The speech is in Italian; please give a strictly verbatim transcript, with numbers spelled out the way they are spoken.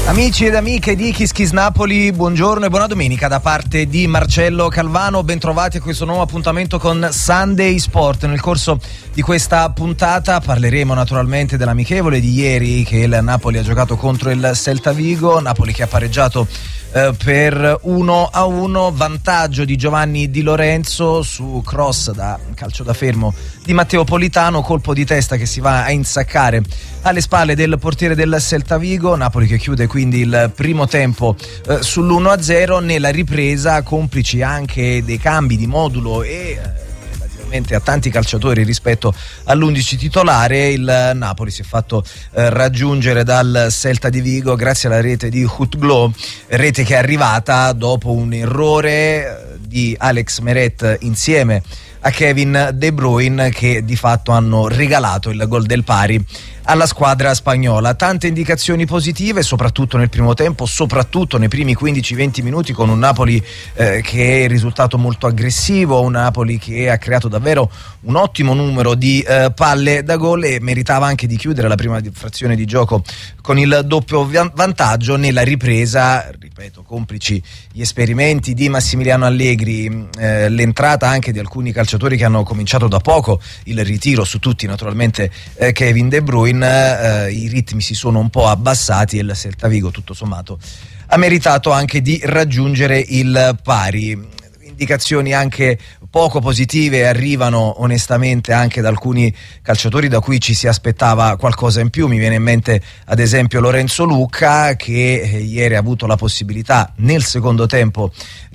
Amici ed amiche di Kiss Kiss Napoli, buongiorno e buona domenica da parte di Marcello Calvano. Bentrovati a questo nuovo appuntamento con Sunday Sport. Nel corso di questa puntata parleremo naturalmente dell'amichevole di ieri che il Napoli ha giocato contro il Celta Vigo. Napoli che ha pareggiato eh, per uno a uno, vantaggio di Giovanni Di Lorenzo su cross da calcio da fermo di Matteo Politano, colpo di testa che si va a insaccare alle spalle del portiere del Celta Vigo. Napoli che chiude quindi il primo tempo eh, sull'uno a zero. Nella ripresa, complici anche dei cambi di modulo e eh, relativamente a tanti calciatori rispetto all'undici titolare, il Napoli si è fatto eh, raggiungere dal Celta di Vigo grazie alla rete di Hutglo, rete che è arrivata dopo un errore di Alex Meret insieme a Kevin De Bruyne, che di fatto hanno regalato il gol del pari alla squadra spagnola. Tante indicazioni positive soprattutto nel primo tempo, soprattutto nei primi quindici venti minuti, con un Napoli eh, che è risultato molto aggressivo, un Napoli che ha creato davvero un ottimo numero di eh, palle da gol e meritava anche di chiudere la prima frazione di gioco con il doppio vantaggio. Nella ripresa, ripeto, complici gli esperimenti di Massimiliano Allegri, eh, l'entrata anche di alcuni calciatori che hanno cominciato da poco, il ritiro su tutti naturalmente eh, Kevin De Bruyne, eh, i ritmi si sono un po' abbassati e il Celta Vigo tutto sommato ha meritato anche di raggiungere il pari. Indicazioni anche poco positive arrivano onestamente anche da alcuni calciatori da cui ci si aspettava qualcosa in più. Mi viene in mente ad esempio Lorenzo Lucca, che ieri ha avuto la possibilità nel secondo tempo